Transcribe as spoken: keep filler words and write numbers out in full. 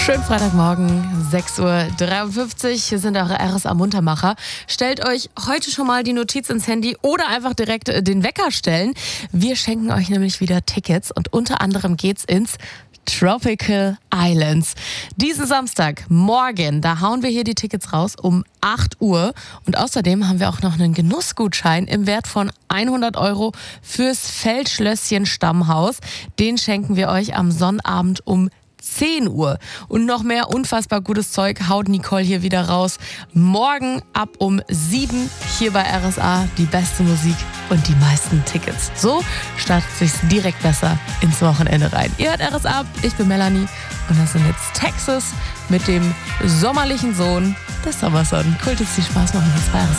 Schönen Freitagmorgen, sechs Uhr dreiundfünfzig. Hier sind eure R S A-Muntermacher. Stellt euch heute schon mal die Notiz ins Handy oder einfach direkt den Wecker stellen. Wir schenken euch nämlich wieder Tickets und unter anderem geht's ins Tropical Islands. Diesen Samstag, morgen, da hauen wir hier die Tickets raus um acht Uhr. Und außerdem haben wir auch noch einen Genussgutschein im Wert von hundert Euro fürs Feldschlösschen Stammhaus. Den schenken wir euch am Sonnabend um zehn Uhr. Und noch mehr unfassbar gutes Zeug haut Nicole hier wieder raus. Morgen ab um sieben hier bei R S A die beste Musik und die meisten Tickets. So startet es sich direkt besser ins Wochenende rein. Ihr hört R S A, ich bin Melanie und das sind jetzt Texas mit dem sommerlichen Sohn des Sommersonnen. Cool, dass Sie Spaß machen. Das war R S A.